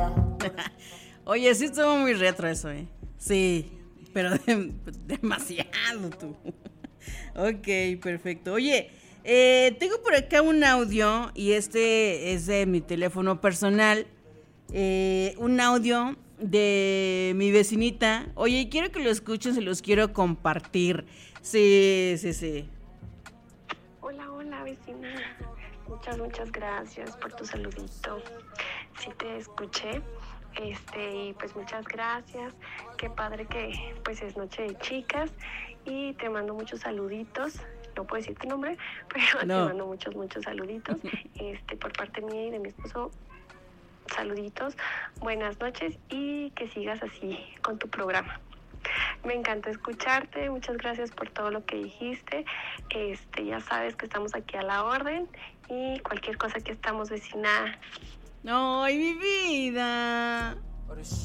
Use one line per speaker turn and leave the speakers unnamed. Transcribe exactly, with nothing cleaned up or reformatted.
Oye, sí estuvo muy retro eso, ¿eh? Sí, pero de- demasiado tú. Ok, perfecto. Oye, eh, tengo por acá un audio y este es de mi teléfono personal. Eh, un audio de mi vecinita. Oye, quiero que lo escuchen, se los quiero compartir. Sí, sí, sí.
Hola, hola vecina. Muchas, muchas gracias por tu saludito. Sí te escuché. Este, y pues muchas gracias. Qué padre que pues es noche de chicas. Y te mando muchos saluditos. No puedo decir tu nombre, pero
No.
te mando muchos, muchos saluditos. Este, por parte mía y de mi esposo. Saluditos, buenas noches y que sigas así con tu programa. Me encanta escucharte, muchas gracias por todo lo que dijiste. Este, ya sabes que estamos aquí a la orden y cualquier cosa que estamos vecina.
¡Ay, mi vida!